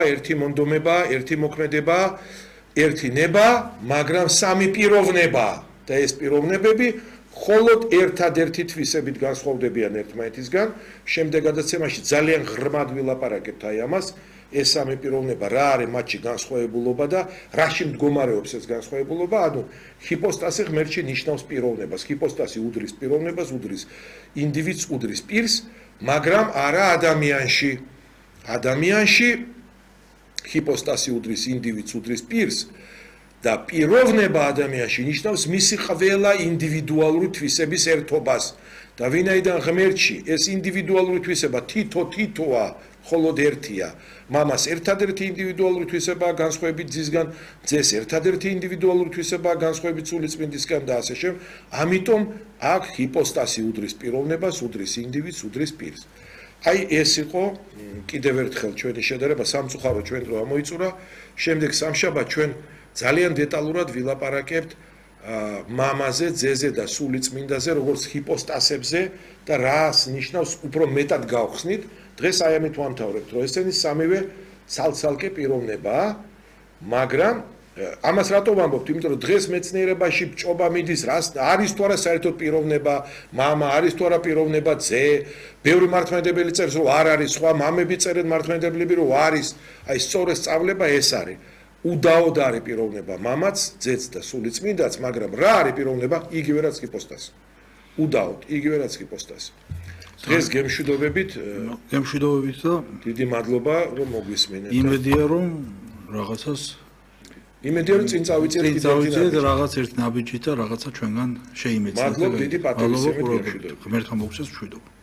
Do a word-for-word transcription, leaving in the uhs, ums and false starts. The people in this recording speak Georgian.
ერთი მონდომება, ერთი მოქმედება, ერთი ნება, მაგრამ სამი პიროვნება და ეს პიროვნებები მხოლოდ ერთადერთი თვისებით განსხვავდებიან ერთმანეთისგან. შემდეგ გადაცემაში ძალიან ღრმად ვილაპარაკებთ აი ამას, ეს სამი პიროვნება რა არის მათში განსხვავებულობა და რაში მდგომარეობს ეს განსხვავებულობა. ანუ ჰიპოსტასი ღმერთში ნიშნავს პიროვნებას. ჰიპოსტასი უდრის პიროვნებას, უდრის ინდივიდს, უდრის პირს, მაგრამ არა ადამიანში. ადამიანში ჰიპოსტასი უდრის ინდივიდს, უდრის პირს და პიროვნება ადამიანში ნიშნავს მისი ყველა ინდივიდუალური თვისების ერთობას. და ვინაიდან ღმერთში ეს ინდივიდუალური თვისება თითო-თითოა, მხოლოდ ერთია. მამას ერთადერთი ინდივიდუალური თვისებაა განსხვავებით ძისგან, ძეს ერთადერთი ინდივიდუალური თვისებაა განსხვავებით სულიწმინდისგან და ასე შემდეგ. ამიტომ აქ ჰიპოსტასი უდრის პიროვნებას, უდრის ინდივიდს, უდრის პირს. აი ეს იყო კიდევ ერთხელ ჩვენი შედარება, სამწუხარო ჩვენ დრო ამოიწურა. შემდეგ სამშაბათ ჩვენ ძალიან დეტალურად ვილაპარაკებთ მამაზე, ძეზე და სულიწმინდაზე, როგორც ჰიპოსტასებზე და რას ნიშნავს უფრო მეტად გავხსნით. დღეს აი ამით ვამთავრებთ, რომ ესენი სამივე ცალ-ცალკე პიროვნებაა, მაგრამ ამას რატო ვამბობთ? იმიტომ რომ დღეს მეცნიერებაში ჭობა მიდის, რას არის თუ არა საერთოდ პიროვნება, მამა არის თუ არა პიროვნება, ძე, ბევრი მართლმადიდებელი წერს, რომ არ არის, სხვა მამები წერენ მართლმადიდებლები, რომ არის. აი სწორედ სწავლება ეს არის. უდაოდ არის პიროვნება მამაც, ძეც და სულიწმინდაც, მაგრამ რა არის პიროვნება? იგივე რაც ჰიპოსტასი. უდაოდ, იგივე რაც ჰიპოსტასი. დღეს გემშვიდობებით, გემშვიდობებით და დიდი მადლობა, რომ მოგვისმენთ. იმედია, რომ რაღაცას იმედია, რომ წინ წავიწიეთ კიდევ წავიწიეთ რაღაც ერთ ნაბიჯით და რაღაცა ჩვენგან შეიმეცნეთ. მადლობ, დიდი პატივისცემით, გემშვიდობებით. ღმერთმა მოგცეს მშვიდობა.